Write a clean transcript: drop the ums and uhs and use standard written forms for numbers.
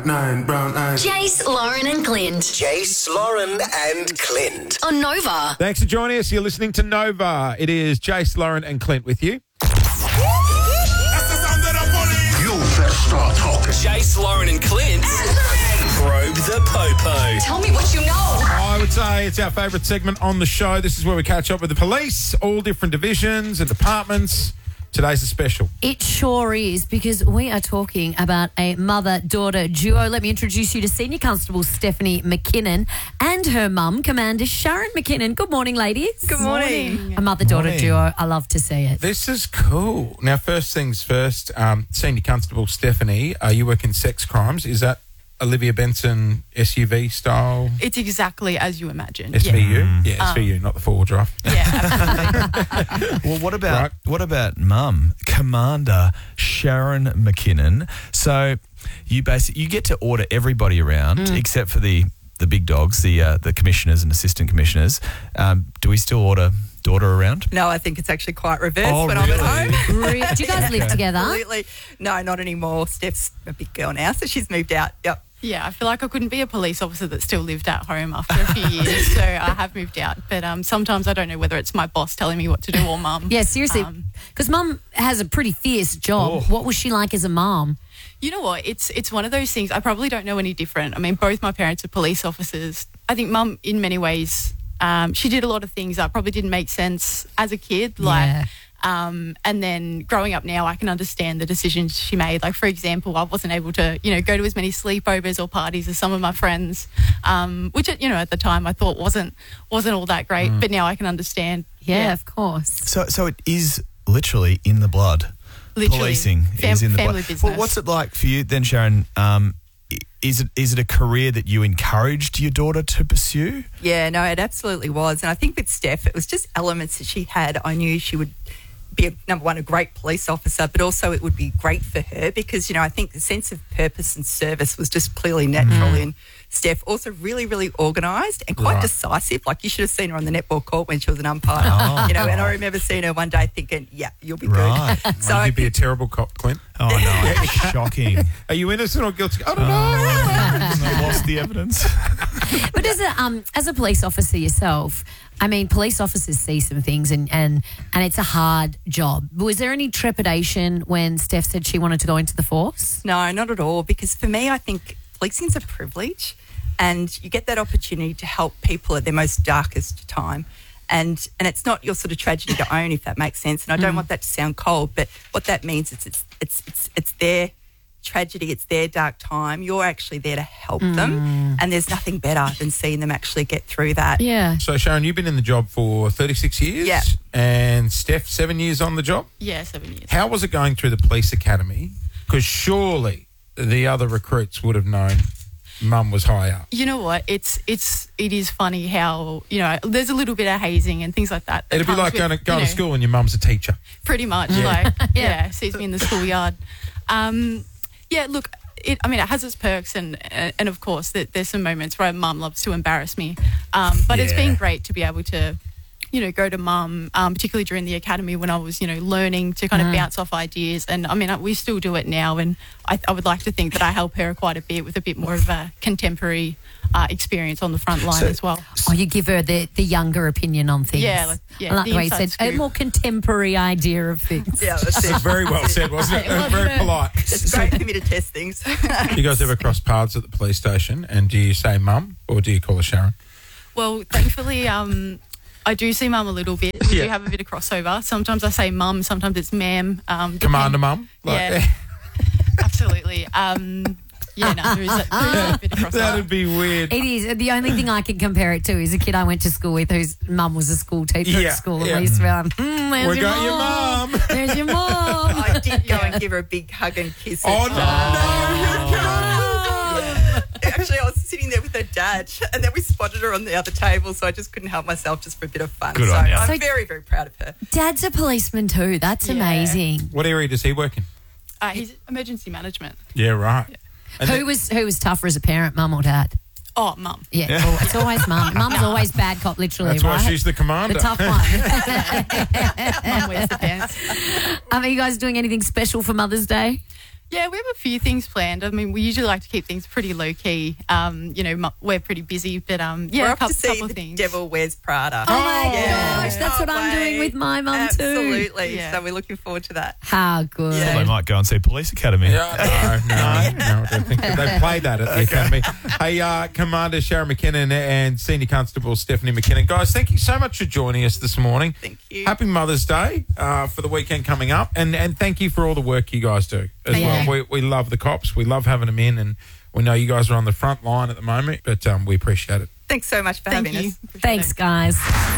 5'9", brown eyes. Jace, Lauren and Clint. Jace, Lauren and Clint. On Nova. Thanks for joining us. You're listening to Nova. It is Jace, Lauren and Clint with you. You better start talking. Jace, Lauren and Clint. Probe the Popo. Tell me what you know. I would say it's our favourite segment on the show. This is where we catch up with the police, all different divisions and departments. Today's a special. It sure is, because we are talking about a mother-daughter duo. Let me introduce you to Senior Constable Stephanie McKinnon and her mum, Commander Sharon McKinnon. Good morning, ladies. Good morning. A mother-daughter duo. I love to see it. This is cool. Now, first things first, Senior Constable Stephanie, you work in sex crimes. Is that Olivia Benson SUV style? It's exactly as you imagine. SVU? Yeah, SVU, not the four-wheel drive. Yeah, absolutely. Well, what about Mum, Commander Sharon McKinnon? So you get to order everybody around except for the big dogs, the commissioners and assistant commissioners. Do we still order daughter around? No, I think it's actually quite reversed when really? I'm at home. Do you guys live together? Absolutely. No, not anymore. Steph's a big girl now, so she's moved out. Yep. Yeah, I feel like I couldn't be a police officer that still lived at home after a few years, so I have moved out. But sometimes I don't know whether it's my boss telling me what to do or Mum. Yeah, seriously, because Mum has a pretty fierce job. What was she like as a mum? You know what? It's one of those things. I probably don't know any different. I mean, both my parents are police officers. I think Mum, in many ways, she did a lot of things that probably didn't make sense as a kid. And then growing up now, I can understand the decisions she made. Like, for example, I wasn't able to, go to as many sleepovers or parties as some of my friends, which, at the time I thought wasn't all that great. But now I can understand. Yeah, of course. So it is literally in the blood. Literally. Policing is in the family blood. business. Well, what's it like for you then, Sharon? Is it a career that you encouraged your daughter to pursue? Yeah, no, it absolutely was. And I think with Steph, it was just elements that she had. I knew she would be, number one, a great police officer, but also it would be great for her because, I think the sense of purpose and service was just clearly natural in Steph. Also really, really organised and quite decisive. Like, you should have seen her on the netball court when she was an umpire, and I remember seeing her one day thinking, yeah, you'll be good. So you'd be a terrible cop, Clint. Oh, no, shocking. Are you innocent or guilty? I don't know. I lost the evidence. But as a police officer yourself, I mean, police officers see some things and it's a hard job. Was there any trepidation when Steph said she wanted to go into the force? No, not at all, because for me, I think policing's a privilege and you get that opportunity to help people at their most darkest time. And it's not your sort of tragedy to own, if that makes sense. And I don't want that to sound cold, but what that means is it's their tragedy, it's their dark time. You're actually there to help them, and there's nothing better than seeing them actually get through that. Yeah. So, Sharon, you've been in the job for 36 years? Yeah. And Steph, 7 years on the job? Yeah, 7 years. How was it going through the police academy? Because surely the other recruits would have known Mum was high up. You know what? It is funny how, there's a little bit of hazing and things like that. It'd be like going to school and your mum's a teacher. Pretty much. Sees me in the schoolyard. Yeah, look, it has its perks and of course there's some moments where Mum loves to embarrass me. But it's been great to be able to, go to Mum, particularly during the academy when I was, learning to kind of bounce off ideas. And we still do it now. And I would like to think that I help her quite a bit with a bit more of a contemporary experience on the front line as well. Oh, you give her the younger opinion on things. Yeah, I like the way you said a more contemporary idea of things. Yeah, that's it. Very well said, wasn't it? Very polite. It's great for me to test things. You guys ever cross paths at the police station and do you say Mum or do you call her Sharon? Well, thankfully, I do see Mum a little bit. We do have a bit of crossover. Sometimes I say Mum, sometimes it's Ma'am. Commander Mum? Absolutely. There is a bit of crossover. That'd be weird. It is. The only thing I can compare it to is a kid I went to school with whose mum was a school teacher at school. And we used to be like, there's We your got your mum. mum. There's your mum. I did go and give her a big hug and kiss. Oh, no, you can't. Actually, I was sitting there with her dad, and then we spotted her on the other table, so I just couldn't help myself just for a bit of fun. Good on you. I'm very, very proud of her. Dad's a policeman too. That's amazing. What area does he work in? He's emergency management. Yeah, right. And Who was tougher as a parent, mum or dad? Oh, Mum. Yeah, it's always Mum. Mum's always bad cop, literally, that's right? why she's the commander. The tough one. Mum wears the pants. Are you guys doing anything special for Mother's Day? Yeah, we have a few things planned. I mean, we usually like to keep things pretty low key. We're pretty busy, but We're off to see couple The things. Devil Wears Prada. Oh my Yeah, gosh, that's what I'm can't doing wait. with my mum too. Absolutely. Yeah. So we're looking forward to that. How good. Yeah. They might go and see Police Academy. Yeah, no, I don't think that. They play that at the academy. Hey, Commander Sharon McKinnon and Senior Constable Stephanie McKinnon. Guys, thank you so much for joining us this morning. Thank you. Happy Mother's Day for the weekend coming up. And thank you for all the work you guys do as Yeah. well. We love the cops. We love having them in, and we know you guys are on the front line at the moment, but we appreciate it. Thanks so much for Thank having you. us. Appreciate Thanks, it. guys.